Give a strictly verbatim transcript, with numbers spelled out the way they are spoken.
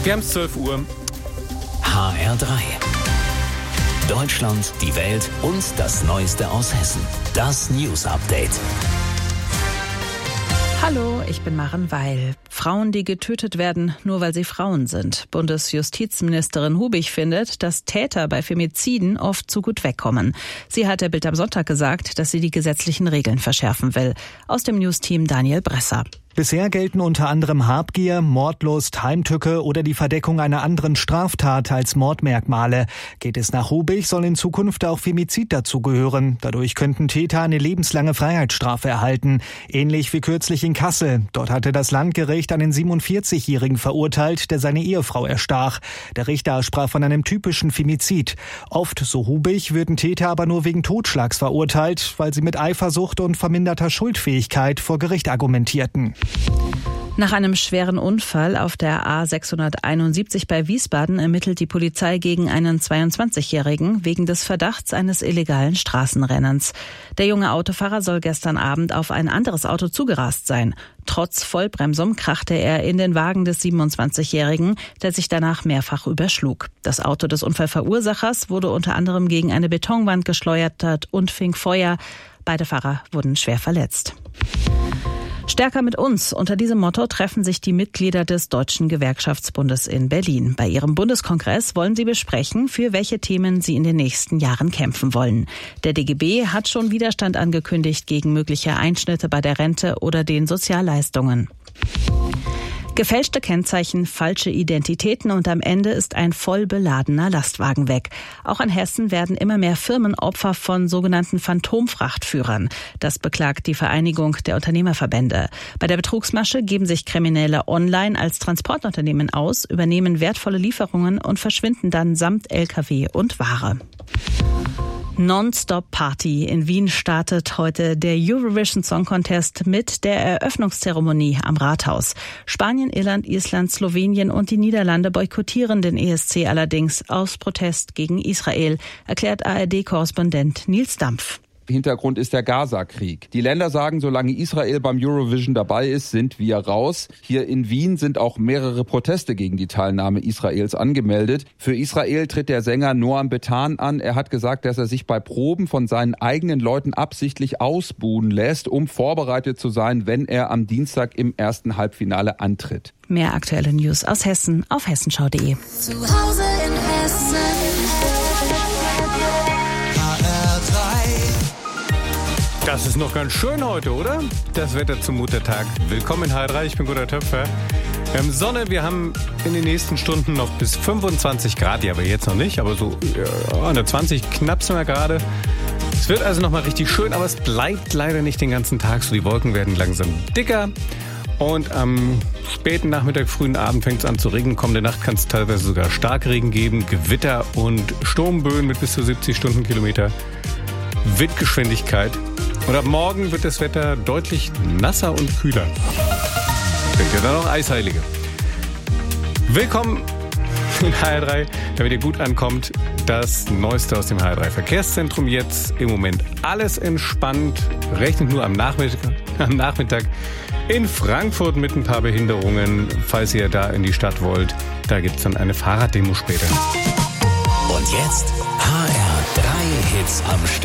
Wir haben es zwölf Uhr. H R drei. Deutschland, die Welt und das Neueste aus Hessen. Das News Update. Hallo, ich bin Maren Weil. Frauen, die getötet werden, nur weil sie Frauen sind. Bundesjustizministerin Hubich findet, dass Täter bei Femiziden oft zu gut wegkommen. Sie hat der Bild am Sonntag gesagt, dass sie die gesetzlichen Regeln verschärfen will. Aus dem News-Team Daniel Bresser. Bisher gelten unter anderem Habgier, Mordlust, Heimtücke oder die Verdeckung einer anderen Straftat als Mordmerkmale. Geht es nach Hubich, soll in Zukunft auch Femizid dazugehören. Dadurch könnten Täter eine lebenslange Freiheitsstrafe erhalten. Ähnlich wie kürzlich in Kassel. Dort hatte das Landgericht einen siebenundvierzigjährigen verurteilt, der seine Ehefrau erstach. Der Richter sprach von einem typischen Femizid. Oft, so Hubich, würden Täter aber nur wegen Totschlags verurteilt, weil sie mit Eifersucht und verminderter Schuldfähigkeit vor Gericht argumentierten. Nach einem schweren Unfall auf der A sechshunderteinundsiebzig bei Wiesbaden ermittelt die Polizei gegen einen zweiundzwanzigjährigen wegen des Verdachts eines illegalen Straßenrennens. Der junge Autofahrer soll gestern Abend auf ein anderes Auto zugerast sein. Trotz Vollbremsung krachte er in den Wagen des siebenundzwanzigjährigen, der sich danach mehrfach überschlug. Das Auto des Unfallverursachers wurde unter anderem gegen eine Betonwand geschleudert und fing Feuer. Beide Fahrer wurden schwer verletzt. Stärker mit uns. Unter diesem Motto treffen sich die Mitglieder des Deutschen Gewerkschaftsbundes in Berlin. Bei ihrem Bundeskongress wollen sie besprechen, für welche Themen sie in den nächsten Jahren kämpfen wollen. Der D G B hat schon Widerstand angekündigt gegen mögliche Einschnitte bei der Rente oder den Sozialleistungen. Gefälschte Kennzeichen, falsche Identitäten und am Ende ist ein voll beladener Lastwagen weg. Auch in Hessen werden immer mehr Firmen Opfer von sogenannten Phantomfrachtführern. Das beklagt die Vereinigung der Unternehmerverbände. Bei der Betrugsmasche geben sich Kriminelle online als Transportunternehmen aus, übernehmen wertvolle Lieferungen und verschwinden dann samt L K W und Ware. Non-Stop-Party. In Wien startet heute der Eurovision Song Contest mit der Eröffnungszeremonie am Rathaus. Spanien, Irland, Island, Slowenien und die Niederlande boykottieren den E S C allerdings aus Protest gegen Israel, erklärt A R D-Korrespondent Nils Dampf. Hintergrund ist der Gaza-Krieg. Die Länder sagen, solange Israel beim Eurovision dabei ist, sind wir raus. Hier in Wien sind auch mehrere Proteste gegen die Teilnahme Israels angemeldet. Für Israel tritt der Sänger Noam Betan an. Er hat gesagt, dass er sich bei Proben von seinen eigenen Leuten absichtlich ausbuhen lässt, um vorbereitet zu sein, wenn er am Dienstag im ersten Halbfinale antritt. Mehr aktuelle News aus Hessen auf hessenschau punkt de. Zu Hause in Hessen. Das ist noch ganz schön heute, oder? Das Wetter zum Muttertag. Willkommen in H R drei, ich bin Gunnar Töpfer. Wir haben Sonne, wir haben in den nächsten Stunden noch bis fünfundzwanzig Grad, ja, aber jetzt noch nicht, aber so ja, an der zwanzig knapp sind wir gerade. Es wird also nochmal richtig schön, aber es bleibt leider nicht den ganzen Tag so. Die Wolken werden langsam dicker und am späten Nachmittag, frühen Abend fängt es an zu regnen. Kommende Nacht kann es teilweise sogar Starkregen geben, Gewitter und Sturmböen mit bis zu siebzig Stundenkilometer. Windgeschwindigkeit. Und ab morgen wird das Wetter deutlich nasser und kühler. Denkt ja dann auch Eisheilige. Willkommen in H R drei, damit ihr gut ankommt. Das Neueste aus dem H R drei Verkehrszentrum jetzt. Im Moment alles entspannt. Rechnet nur am Nachmittag, am Nachmittag in Frankfurt mit ein paar Behinderungen. Falls ihr da in die Stadt wollt, da gibt es dann eine Fahrraddemo später. Und jetzt H R drei Hits am Stück.